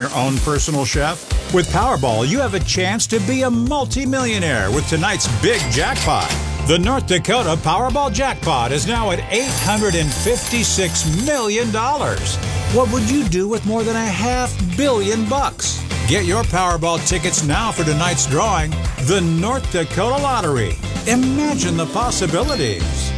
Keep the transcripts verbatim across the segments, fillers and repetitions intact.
your own personal chef? With Powerball, you have a chance to be a multimillionaire with tonight's big jackpot. The North Dakota Powerball jackpot is now at eight hundred fifty-six million dollars. What would you do with more than a half billion bucks? Get your Powerball tickets now for tonight's drawing, the North Dakota Lottery. Imagine the possibilities.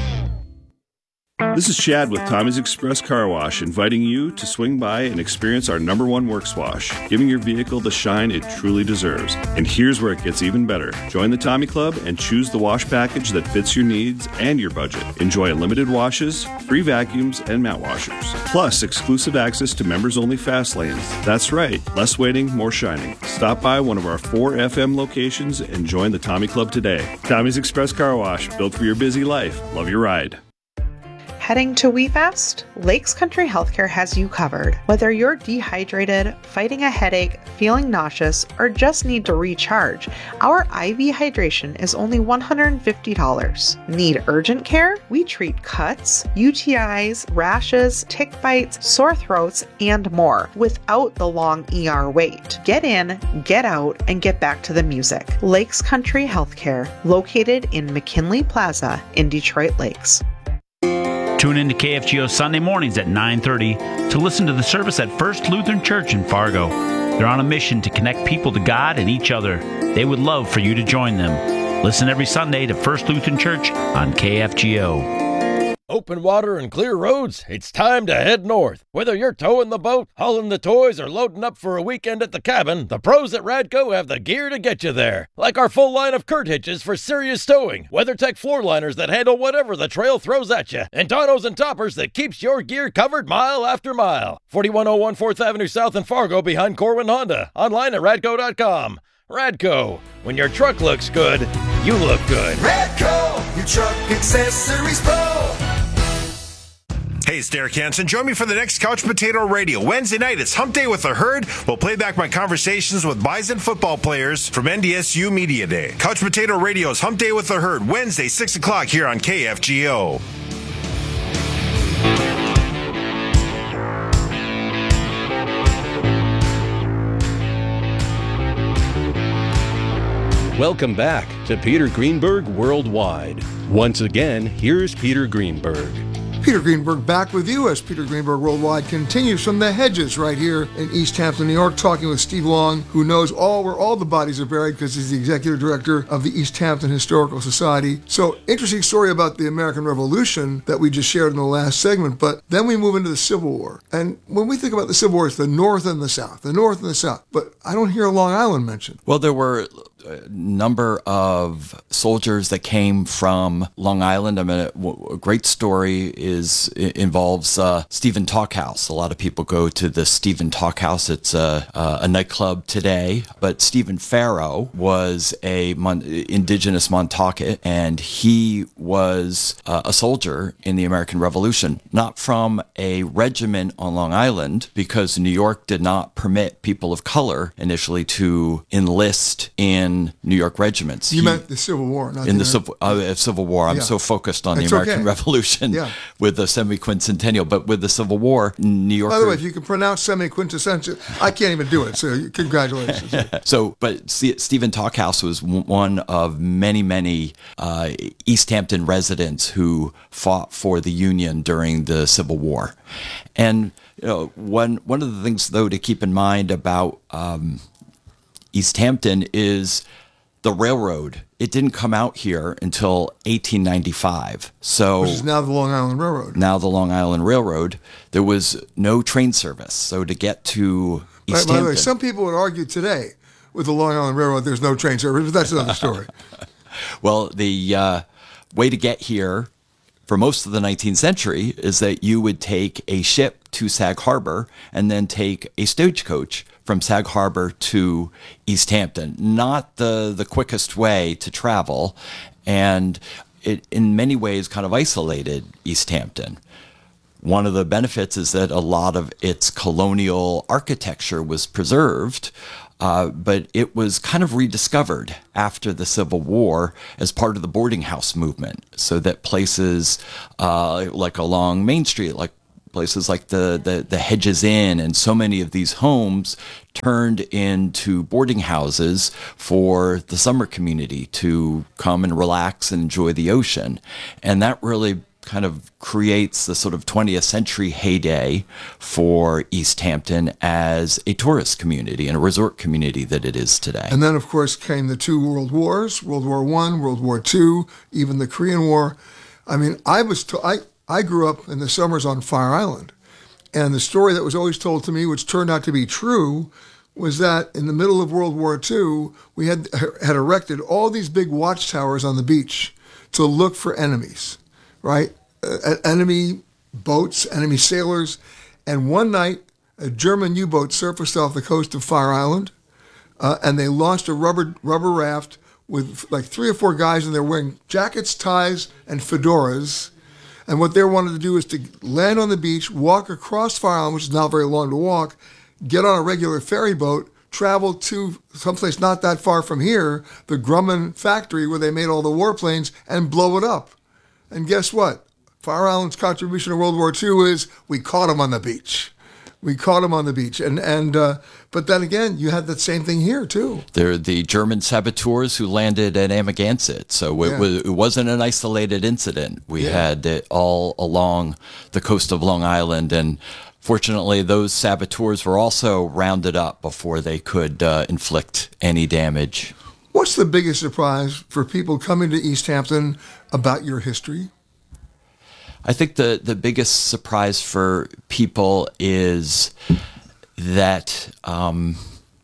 This is Chad with Tommy's Express Car Wash, inviting you to swing by and experience our number one works wash, giving your vehicle the shine it truly deserves. And here's where it gets even better. Join the Tommy Club and choose the wash package that fits your needs and your budget. Enjoy unlimited washes, free vacuums, and mat washers. Plus, exclusive access to members-only fast lanes. That's right, less waiting, more shining. Stop by one of our four F M locations and join the Tommy Club today. Tommy's Express Car Wash, built for your busy life. Love your ride. Heading to WeFast? Lakes Country Healthcare has you covered. Whether you're dehydrated, fighting a headache, feeling nauseous, or just need to recharge, our I V hydration is only one hundred fifty dollars. Need urgent care? We treat cuts, U T Is, rashes, tick bites, sore throats, and more without the long E R wait. Get in, get out, and get back to the music. Lakes Country Healthcare, located in McKinley Plaza in Detroit Lakes. Tune in to K F G O Sunday mornings at nine thirty to listen to the service at First Lutheran Church in Fargo. They're on a mission to connect people to God and each other. They would love for you to join them. Listen every Sunday to First Lutheran Church on K F G O. Open water and clear roads, it's time to head north. Whether you're towing the boat, hauling the toys, or loading up for a weekend at the cabin, the pros at Radco have the gear to get you there. Like our full line of Kurt hitches for serious towing, WeatherTech floor liners that handle whatever the trail throws at you, and tonneaus and toppers that keeps your gear covered mile after mile. forty-one oh one fourth Avenue South in Fargo behind Corwin Honda. Online at radco dot com. Radco, when your truck looks good, you look good. Radco, your truck accessories pro. Hey, it's Derek Hansen. Join me for the next Couch Potato Radio. Wednesday night, it's Hump Day with the Herd. We'll play back my conversations with Bison football players from N D S U Media Day. Couch Potato Radio's Hump Day with the Herd, Wednesday, six o'clock here on K F G O. Welcome back to Peter Greenberg Worldwide. Once again, here's Peter Greenberg. Peter Greenberg back with you as Peter Greenberg Worldwide continues from the hedges right here in East Hampton, New York, talking with Steve Long, who knows all where all the bodies are buried because he's the executive director of the East Hampton Historical Society. So, interesting story about the American Revolution that we just shared in the last segment, but then we move into the Civil War. And when we think about the Civil War, it's the North and the South, the North and the South, but I don't hear Long Island mentioned. Well, there were a number of soldiers that came from Long Island. I mean, a great story is involves uh, Stephen Talkhouse. A lot of people go to the Stephen Talkhouse. It's a, a, a nightclub today, but Stephen Farrow was a Mon- indigenous Montaukett, and he was uh, a soldier in the American Revolution, not from a regiment on Long Island, because New York did not permit people of color initially to enlist in New York regiments. You he, meant the Civil War, not in the, the Civil, uh, Civil War. I'm yeah. so focused on It's the American okay. Revolution yeah. with the semi-quincentennial, but with the Civil War, New York. By the way, if you can pronounce semi-quintessential, I can't even do it. So congratulations. so, but C- Stephen Talkhouse was w- one of many, many uh, East Hampton residents who fought for the Union during the Civil War, and you know, one one of the things though to keep in mind about um, East Hampton is the railroad. It didn't come out here until eighteen ninety-five. So, which is now the Long Island Railroad. Now the Long Island Railroad. There was no train service. So to get to East by, by Hampton. the way, some people would argue today with the Long Island Railroad there's no train service, but that's another story. Well, the uh, way to get here for most of the nineteenth century is that you would take a ship to Sag Harbor and then take a stagecoach from Sag Harbor to East Hampton. Not the, the quickest way to travel, and it in many ways kind of isolated East Hampton. One of the benefits is that a lot of its colonial architecture was preserved, uh, but it was kind of rediscovered after the Civil War as part of the boarding house movement, so that places uh, like along Main Street, like places like the, the, the Hedges Inn, and so many of these homes turned into boarding houses for the summer community to come and relax and enjoy the ocean. And that really kind of creates the sort of twentieth century heyday for East Hampton as a tourist community and a resort community that it is today. And then, of course, came the two world wars, World War One, World War Two, even the Korean War. I mean, I was to, I, I grew up in the summers on Fire Island. And the story that was always told to me, which turned out to be true, was that in the middle of World War Two, we had had erected all these big watchtowers on the beach to look for enemies, right? Uh, enemy boats, enemy sailors. And one night, a German U-boat surfaced off the coast of Fire Island, uh, and they launched a rubber rubber raft with like three or four guys, and they're wearing jackets, ties, and fedoras. And what they wanted to do is to land on the beach, walk across Fire Island, which is not very long to walk, get on a regular ferry boat, travel to someplace not that far from here, the Grumman factory where they made all the warplanes, and blow it up. And guess what? Fire Island's contribution to World War Two is we caught them on the beach. We caught them on the beach. And, and uh, but then again, you had that same thing here, too. They're the German saboteurs who landed at Amagansett. So it, yeah. was, it wasn't an isolated incident. We yeah. had it all along the coast of Long Island. And fortunately, those saboteurs were also rounded up before they could uh, inflict any damage. What's the biggest surprise for people coming to East Hampton about your history? I think the, the biggest surprise for people is that, um,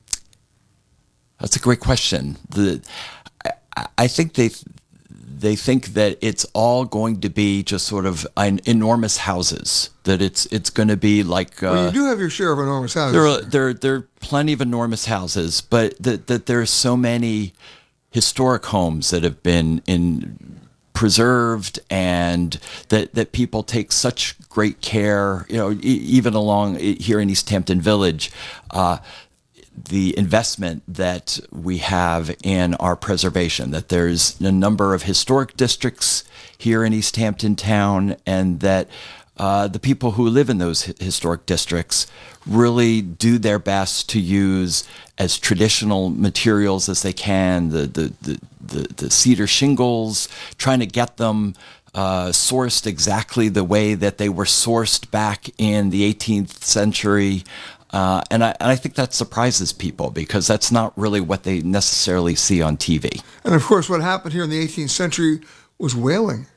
that's a great question. The, I, I think they they think that it's all going to be just sort of an enormous houses, that it's it's going to be like... Uh, well, you do have your share of enormous houses. There are, there, there are plenty of enormous houses, but that, that there are so many historic homes that have been in... preserved, and that, that people take such great care, you know, e- even along here in East Hampton Village, uh, the investment that we have in our preservation, that there's a number of historic districts here in East Hampton town, and that uh, the people who live in those historic districts really do their best to use as traditional materials as they can, the the the, the, the cedar shingles, trying to get them uh, sourced exactly the way that they were sourced back in the eighteenth century. Uh, and, I, and I think that surprises people, because that's not really what they necessarily see on T V. And of course, what happened here in the eighteenth century was whaling.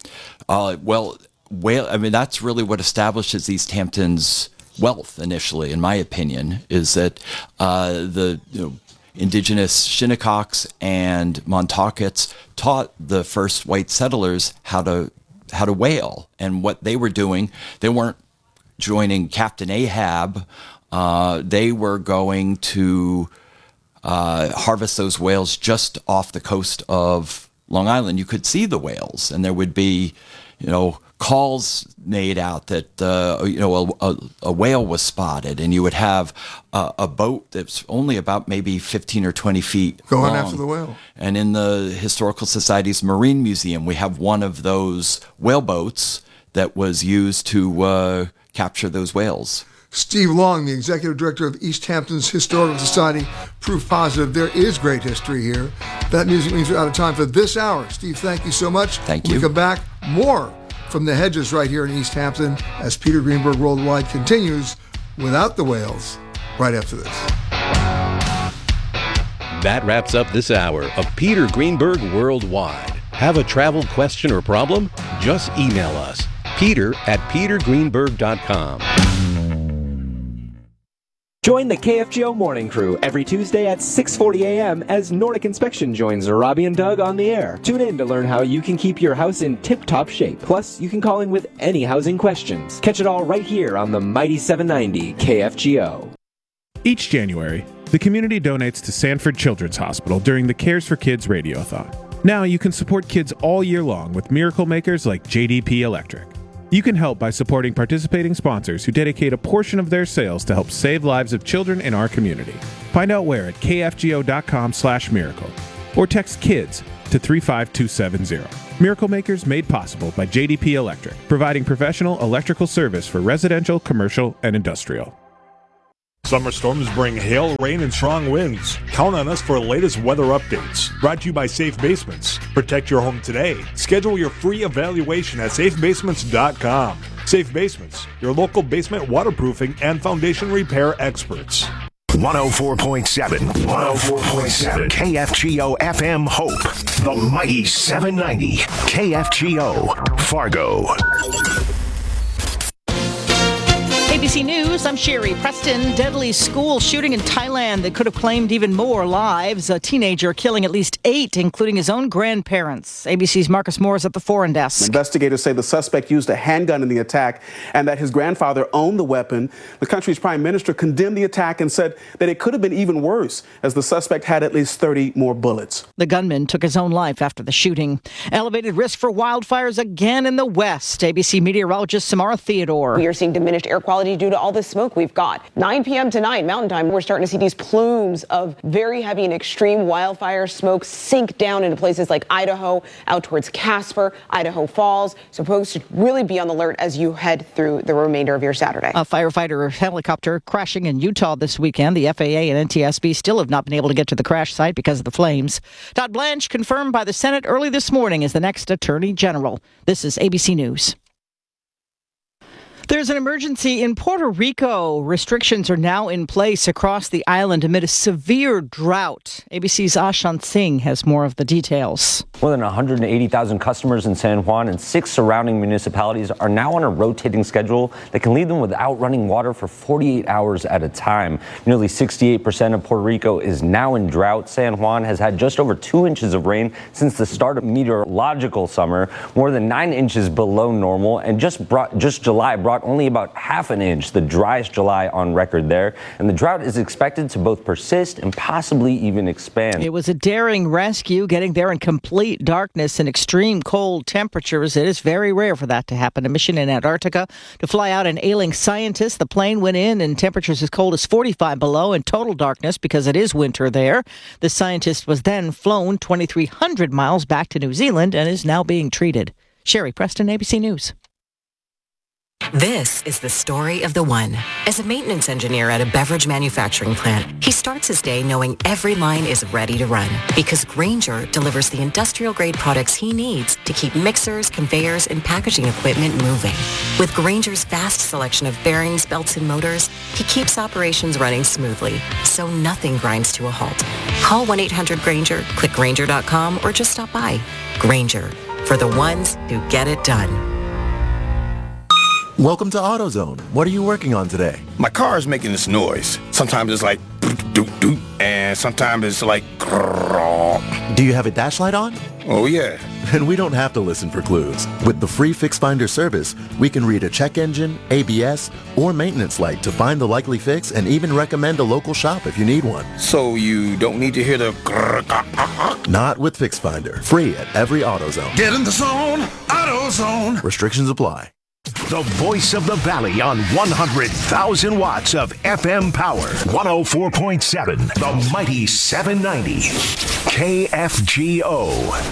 Uh, well, whale. I mean, that's really what establishes East Hampton's wealth initially, in my opinion, is that uh, the you know, indigenous Shinnecox and Montaukets taught the first white settlers how to how to whale. And what they were doing, they weren't joining Captain Ahab. Uh, they were going to uh, harvest those whales just off the coast of Long Island. You could see the whales, and there would be, you know, calls made out that uh, you know a, a, a whale was spotted, and you would have a, a boat that's only about maybe fifteen or twenty feet going long. after the whale. And in the Historical Society's Marine Museum, we have one of those whale boats that was used to uh, capture those whales. Steve Long, the executive director of East Hampton's Historical Society, proof positive there is great history here. That music means we're out of time for this hour. Steve, thank you so much. Thank when you. We come back, more from the Hedges right here in East Hampton as Peter Greenberg Worldwide continues without the whales right after this. That wraps up this hour of Peter Greenberg Worldwide. Have a travel question or problem? Just email us, peter at peter greenberg dot com. Join the K F G O Morning Crew every Tuesday at six forty a.m. as Nordic Inspection joins Robbie and Doug on the air. Tune in to learn how you can keep your house in tip-top shape. Plus, you can call in with any housing questions. Catch it all right here on the Mighty seven ninety K F G O. Each January, the community donates to Sanford Children's Hospital during the Cares for Kids Radiothon. Now you can support kids all year long with miracle makers like J D P Electric. You can help by supporting participating sponsors who dedicate a portion of their sales to help save lives of children in our community. Find out where at kfgo.com slash miracle or text KIDS to three five two seven zero. Miracle Makers made possible by J D P Electric, providing professional electrical service for residential, commercial, and industrial. Summer storms bring hail, rain, and strong winds. Count on us for the latest weather updates. Brought to you by Safe Basements. Protect your home today. Schedule your free evaluation at safe basements dot com. Safe Basements, your local basement waterproofing and foundation repair experts. one oh four point seven. one oh four point seven. K F G O F M Hope. The mighty seven ninety. K F G O Fargo. A B C News, I'm Sherry Preston. Deadly school shooting in Thailand that could have claimed even more lives. A teenager killing at least eight, including his own grandparents. A B C's Marcus Moore is at the foreign desk. Investigators say the suspect used a handgun in the attack and that his grandfather owned the weapon. The country's prime minister condemned the attack and said that it could have been even worse, as the suspect had at least thirty more bullets. The gunman took his own life after the shooting. Elevated risk for wildfires again in the West. A B C meteorologist Samara Theodore. We are seeing diminished air quality due to all the smoke we've got. nine p.m. tonight, Mountain Time, we're starting to see these plumes of very heavy and extreme wildfire smoke sink down into places like Idaho, out towards Casper, Idaho Falls. So folks should really be on the alert as you head through the remainder of your Saturday. A firefighter helicopter crashing in Utah this weekend. The F A A and N T S B still have not been able to get to the crash site because of the flames. Todd Blanche, confirmed by the Senate early this morning, as the next Attorney General. This is A B C News. There's an emergency in Puerto Rico. Restrictions are now in place across the island amid a severe drought. A B C's Ashant Singh has more of the details. More than one hundred eighty thousand customers in San Juan and six surrounding municipalities are now on a rotating schedule that can leave them without running water for forty-eight hours at a time. Nearly sixty-eight percent of Puerto Rico is now in drought. San Juan has had just over two inches of rain since the start of meteorological summer, more than nine inches below normal, and just brought, just July brought only about half an inch, the driest July on record there. And the drought is expected to both persist and possibly even expand. It was a daring rescue, getting there in complete darkness and extreme cold temperatures. It is very rare for that to happen. A mission in Antarctica to fly out an ailing scientist. The plane went in in temperatures as cold as forty-five below in total darkness because it is winter there. The scientist was then flown twenty-three hundred miles back to New Zealand and is now being treated. Sherry Preston, A B C News. This is the story of the one. As a maintenance engineer at a beverage manufacturing plant, he starts his day knowing every line is ready to run because Grainger delivers the industrial-grade products he needs to keep mixers, conveyors, and packaging equipment moving. With Grainger's vast selection of bearings, belts, and motors, he keeps operations running smoothly, so nothing grinds to a halt. Call one eight hundred Grainger, click Grainger dot com, or just stop by. Grainger, for the ones who get it done. Welcome to AutoZone. What are you working on today? My car is making this noise. Sometimes it's like doot doot, and sometimes it's like grrr. Do you have a dash light on? Oh yeah. Then we don't have to listen for clues. With the free Fix Finder service, we can read a check engine, A B S, or maintenance light to find the likely fix and even recommend a local shop if you need one. So you don't need to hear the grrr. Not with Fix Finder. Free at every AutoZone. Get in the zone, AutoZone. Restrictions apply. The voice of the valley on one hundred thousand watts of F M power. one oh four point seven, the mighty seven ninety. K F G O.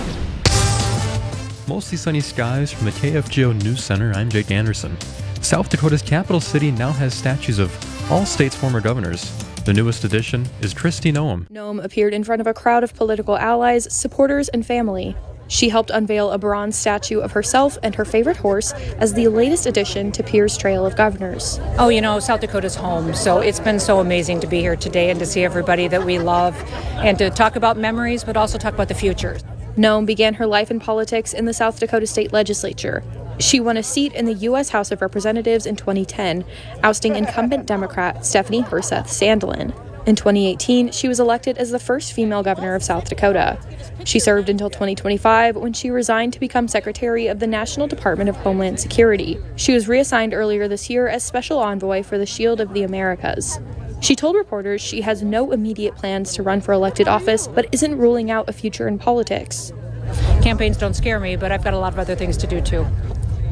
Mostly sunny skies from the K F G O News Center. I'm Jake Anderson. South Dakota's capital city now has statues of all states' former governors. The newest addition is Kristi Noem. Noem appeared in front of a crowd of political allies, supporters, and family. She helped unveil a bronze statue of herself and her favorite horse as the latest addition to Pierre's Trail of Governors. Oh, you know, South Dakota's home, so it's been so amazing to be here today and to see everybody that we love and to talk about memories, but also talk about the future. Noem began her life in politics in the South Dakota State Legislature. She won a seat in the U S House of Representatives in twenty ten, ousting incumbent Democrat Stephanie Herseth Sandlin. In twenty eighteen, she was elected as the first female governor of South Dakota. She served until twenty twenty-five, when she resigned to become Secretary of the National Department of Homeland Security. She was reassigned earlier this year as Special Envoy for the Shield of the Americas. She told reporters she has no immediate plans to run for elected office, but isn't ruling out a future in politics. Campaigns don't scare me, but I've got a lot of other things to do, too.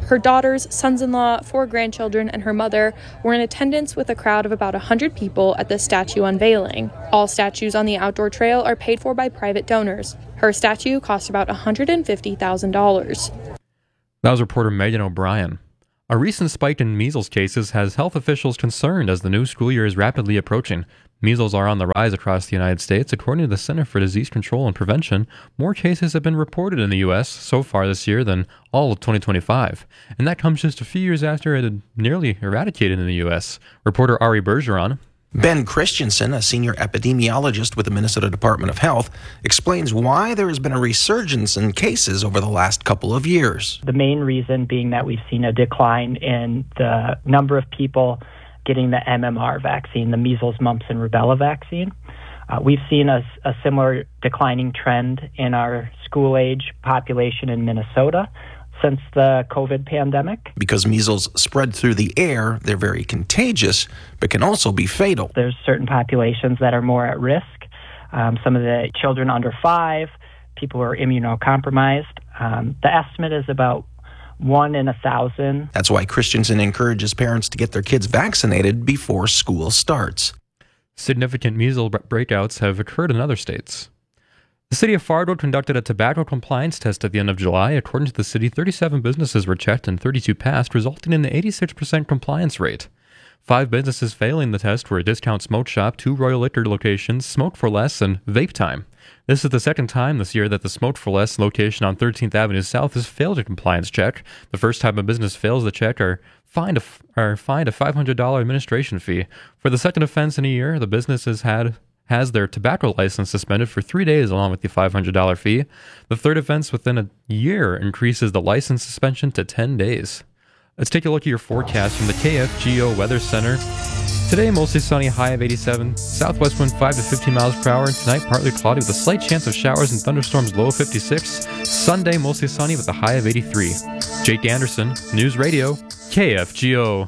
Her daughters, sons-in-law, four grandchildren, and her mother were in attendance with a crowd of about one hundred people at the statue unveiling. All statues on the outdoor trail are paid for by private donors. Her statue cost about one hundred fifty thousand dollars. That was reporter Megan O'Brien. A recent spike in measles cases has health officials concerned as the new school year is rapidly approaching. Measles are on the rise across the United States. According to the Center for Disease Control and Prevention, more cases have been reported in the U S so far this year than all of twenty twenty-five. And that comes just a few years after it had nearly eradicated in the U S. Reporter Ari Bergeron. Ben Christensen, a senior epidemiologist with the Minnesota Department of Health, explains why there has been a resurgence in cases over the last couple of years. The main reason being that we've seen a decline in the number of people getting the M M R vaccine, the measles, mumps, and rubella vaccine. Uh, we've seen a, a similar declining trend in our school-age population in Minnesota since the COVID pandemic. Because measles spread through the air, they're very contagious, but can also be fatal. There's certain populations that are more at risk. Um, some of the children under five, people who are immunocompromised. Um, the estimate is about one in a thousand. That's why Christensen encourages parents to get their kids vaccinated before school starts. Significant measles breakouts have occurred in other states. The city of Fargo conducted a tobacco compliance test at the end of July. According to the city, thirty-seven businesses were checked and thirty-two passed, resulting in an eighty-six percent compliance rate. Five businesses failing the test were a Discount Smoke Shop, two Royal Liquor locations, Smoke for Less, and Vape Time. This is the second time this year that the Smoke for Less location on thirteenth Avenue South has failed a compliance check. The first time a business fails the check are fined a, are fined a five hundred dollars administration fee. For the second offense in a year, the business has had has their tobacco license suspended for three days along with the five hundred dollars fee. The third offense within a year increases the license suspension to ten days. Let's take a look at your forecast from the K F G O Weather Center. Today, mostly sunny, high of eighty-seven. Southwest wind five to fifteen miles per hour. Tonight, partly cloudy with a slight chance of showers and thunderstorms, low of fifty-six. Sunday, mostly sunny with a high of eighty-three. Jake Anderson, News Radio, K F G O.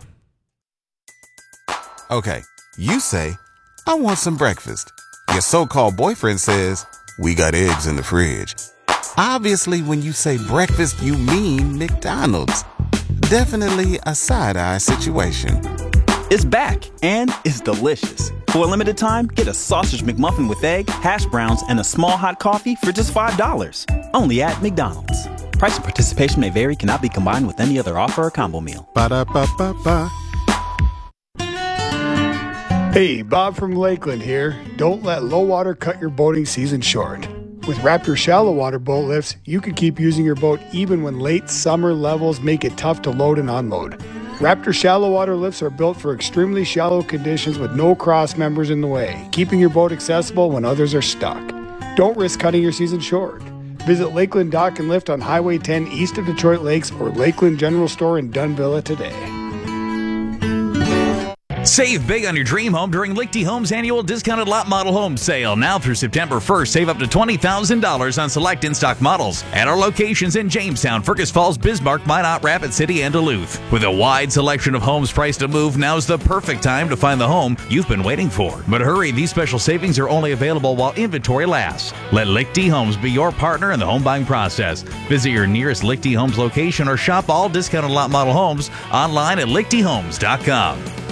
Okay, you say, I want some breakfast. Your so-called boyfriend says, we got eggs in the fridge. Obviously, when you say breakfast, you mean McDonald's. Definitely a side-eye situation. It's back, and it's delicious. For a limited time, get a sausage McMuffin with egg, hash browns, and a small hot coffee for just five dollars. Only at McDonald's. Price and participation may vary, cannot be combined with any other offer or combo meal. Ba-da-ba-ba-ba. Hey, Bob from Lakeland here. Don't let low water cut your boating season short. With Raptor shallow water boat lifts, you can keep using your boat even when late summer levels make it tough to load and unload. Raptor shallow water lifts are built for extremely shallow conditions with no cross members in the way, keeping your boat accessible when others are stuck. Don't risk cutting your season short. Visit Lakeland Dock and Lift on Highway ten east of Detroit Lakes or Lakeland General Store in Dunvilla today. Save big on your dream home during Lichty Homes' annual discounted lot model home sale. Now through September first, save up to twenty thousand dollars on select in-stock models at our locations in Jamestown, Fergus Falls, Bismarck, Minot, Rapid City, and Duluth. With a wide selection of homes priced to move, now's the perfect time to find the home you've been waiting for. But hurry, these special savings are only available while inventory lasts. Let Lichty Homes be your partner in the home buying process. Visit your nearest Lichty Homes location or shop all discounted lot model homes online at lichty homes dot com.